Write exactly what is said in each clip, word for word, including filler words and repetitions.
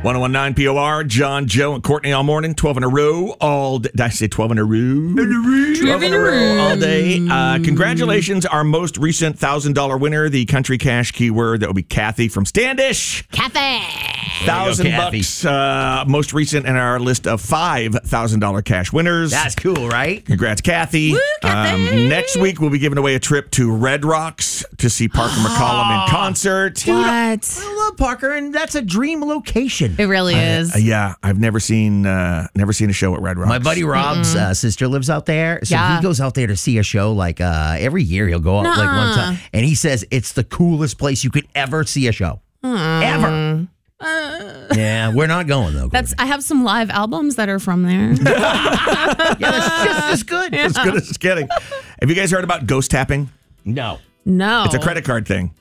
one oh one point nine P O R, John, Joe, and Courtney all morning, twelve in a row, all day. Did I say twelve in a row? twelve in a row all day. Uh, congratulations, our most recent one thousand dollars winner, the country cash keyword. That will be Kathy from Standish. Kathy. Thousand bucks, uh, most recent in our list of five thousand dollars cash winners. That's cool, right? Congrats, Kathy. Woo, Kathy. Um, next week, we'll be giving away a trip to Red Rocks to see Parker McCollum in concert. What? I love Parker, and that's a dream location. It really is. Uh, yeah, I've never seen uh, never seen a show at Red Rocks. My buddy Rob's uh, sister lives out there, so Yeah. he goes out there to see a show like uh, every year. He'll go out like one time, and he says it's the coolest place you could ever see a show, ever. Uh, Yeah, we're not going though. That's. I have some live albums that are from there. yeah, that's just as good. As good as it's getting. Have you guys heard about ghost tapping? No. No. It's a credit card thing.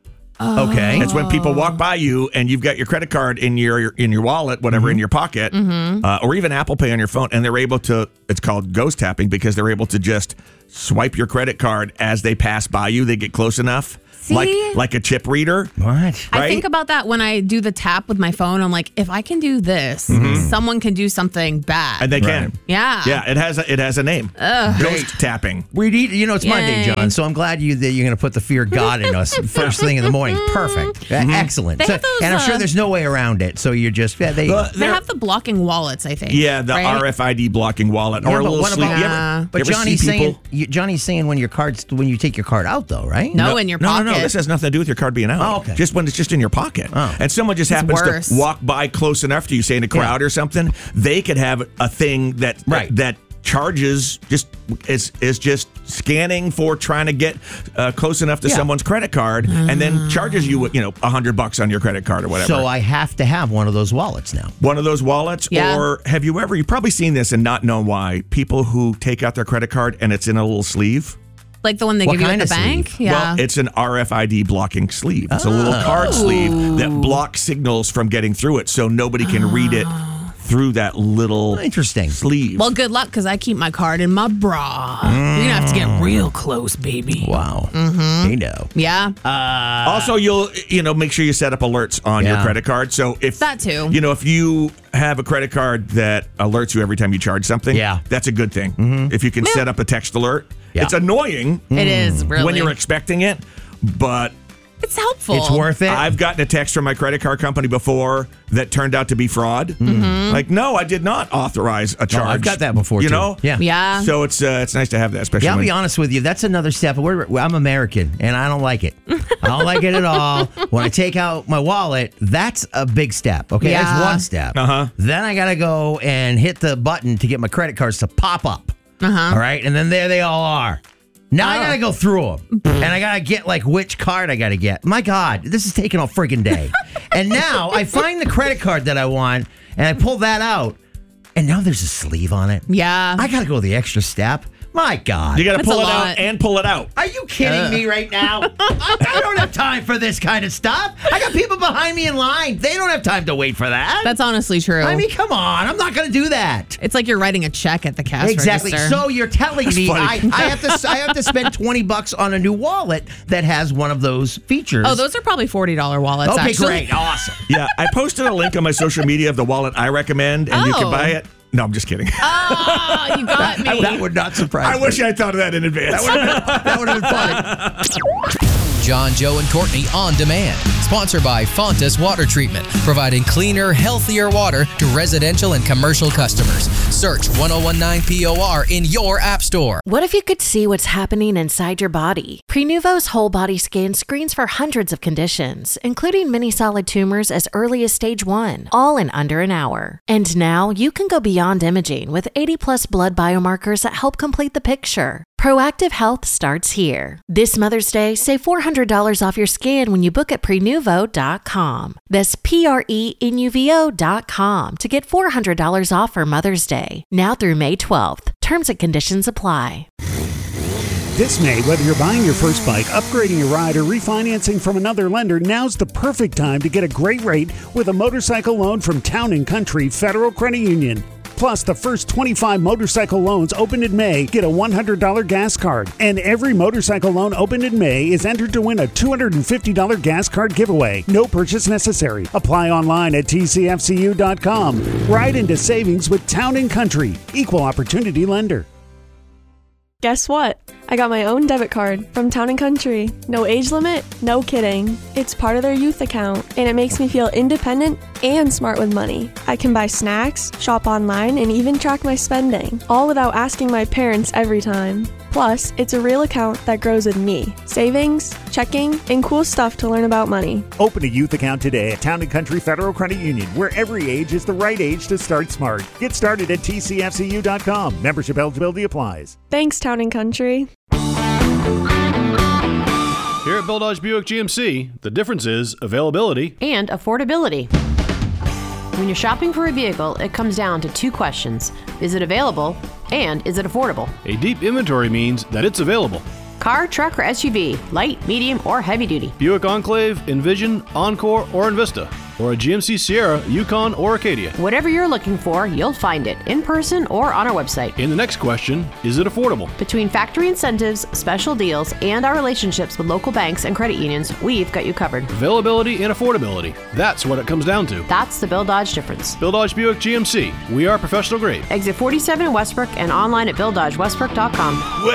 Okay. It's when people walk by you and you've got your credit card in your in your wallet, whatever, in your pocket, uh, or even Apple Pay on your phone, and they're able to, it's called ghost tapping because they're able to just swipe your credit card as they pass by you. They get close enough. See? Like like a chip reader. What? Right? I think about that when I do the tap with my phone. I'm like, if I can do this, someone can do something bad. And they can. Right. yeah. Yeah, it has a, it has a name. Ghost tapping. We need, you know, it's Monday, Yay. John. So I'm glad you that you're going to put the fear of God in us first thing in the morning. Perfect, Uh, excellent. They So- have those, and I'm sure uh, there's no way around it. So you're just yeah, they. Well, They They're- have the blocking wallets, I think. Yeah, the right? R F I D blocking wallet Yeah, or a but little what sleeve. about- You ever- Yeah. you but ever Johnny's see saying people- you, Johnny's saying when your cards when you take your card out though, right? No, in your no, pocket. No, no, this has nothing to do with your card being out. Oh, okay. Just when it's just in your pocket. Oh. And someone just happens worse. to walk by close enough to you, say in a crowd Yeah. or something, they could have a thing that Right. that charges just is is just scanning for trying to get uh, close enough to Yeah. someone's credit card and then charges you, you know, a hundred bucks on your credit card or whatever. So I have to have one of those wallets now. One of those wallets, Yeah. or have you ever, you've probably seen this and not known why, people who take out their credit card and it's in a little sleeve. Like the one they What give you at kind the of bank? sleeve? Yeah. Well, it's an R F I D blocking sleeve. It's a little card sleeve that blocks signals from getting through it, so nobody can read it through that little Interesting. sleeve. well, good luck because I keep my card in my bra. You're going to have to get real close, baby. Wow. Mm-hmm. You know. Yeah. also, you'll you know make sure you set up alerts on your Yeah. credit card. So if That too. you know if you have a credit card that alerts you every time you charge something, Yeah. that's a good thing. If you can set up a text alert, Yeah. it's annoying It is really. when you're expecting it, but It's helpful. It's worth it. I've gotten a text from my credit card company before that turned out to be fraud. Mm-hmm. Like, no, I did not authorize a charge. I've got that before, You too. know? Yeah. Yeah. So it's uh, it's nice to have that, especially Yeah, I'll when be honest with you. That's another step. We're, I'm American, and I don't like it. I don't like it at all. When I take out my wallet, that's a big step. Okay, Yeah. that's one step. Uh-huh. Then I gotta go and hit the button to get my credit cards to pop up. Uh-huh. All right, and then there they all are. Now I gotta go through them, and I gotta get like which card I gotta get. My God, this is taking a friggin' day. And now I find the credit card that I want, and I pull that out, and now there's a sleeve on it. Yeah. I gotta go the extra step. My God. you got to That's pull a it out lot. and pull it out. Are you kidding me right now? I, I don't have time for this kind of stuff. I got people behind me in line. They don't have time to wait for that. That's honestly true. I mean, come on. I'm not going to do that. it's like you're writing a check at the cash Exactly. register. So you're telling me I, funny. I have to I have to spend twenty bucks on a new wallet that has one of those features. Oh, those are probably forty dollars wallets, Okay, actually. great. Awesome. Yeah, I posted a link on my social media of the wallet I recommend, and you can Oh. buy it. No, I'm just kidding. Oh, you got me. That would not surprise I me. wish I thought of that in advance. That would have been funny. John, Joe, and Courtney On Demand. Sponsored by Fontas Water Treatment, providing cleaner, healthier water to residential and commercial customers. Search one oh one nine P O R in your app store. What if you could see what's happening inside your body? Prenuvo's whole body scan screens for hundreds of conditions, including many solid tumors as early as stage one, all in under an hour. And now you can go beyond imaging with eighty plus blood biomarkers that help complete the picture. Proactive health starts here. This Mother's Day, save four hundred dollars off your scan when you book at prenuvo dot com. That's P R E N U V O dot com to get four hundred dollars off for Mother's Day, now through May twelfth. Terms and conditions apply. This May, whether you're buying your first bike, upgrading your ride, or refinancing from another lender, now's the perfect time to get a great rate with a motorcycle loan from Town and Country Federal Credit Union. Plus, the first twenty-five motorcycle loans opened in May get a one hundred dollars gas card. And every motorcycle loan opened in May is entered to win a two hundred fifty dollars gas card giveaway. No purchase necessary. Apply online at T C F C U dot com. Ride into savings with Town and Country. Equal Opportunity Lender. Guess what? I got my own debit card from Town and Country. No age limit, no kidding. It's part of their youth account, and it makes me feel independent and smart with money. I can buy snacks, shop online, and even track my spending, all without asking my parents every time. Plus, it's a real account that grows with me. Savings, checking, and cool stuff to learn about money. Open a youth account today at Town and Country Federal Credit Union, where every age is the right age to start smart. Get started at T C F C U dot com. Membership eligibility applies. Thanks, Town and Country. Here at Bill Dodge Buick G M C, the difference is availability and affordability. When you're shopping for a vehicle, it comes down to two questions. Is it available? And is it affordable? A deep inventory means that it's available. Car, truck, or S U V, light, medium, or heavy duty. Buick Enclave, Envision, Encore, or Envista. Or a G M C Sierra, Yukon, or Acadia. Whatever you're looking for, you'll find it in person or on our website. In the next question, is it affordable? Between factory incentives, special deals, and our relationships with local banks and credit unions, we've got you covered. Availability and affordability. That's what it comes down to. That's the Bill Dodge difference. Bill Dodge Buick G M C. We are professional grade. Exit forty-seven in Westbrook and online at bill dodge westbrook dot com.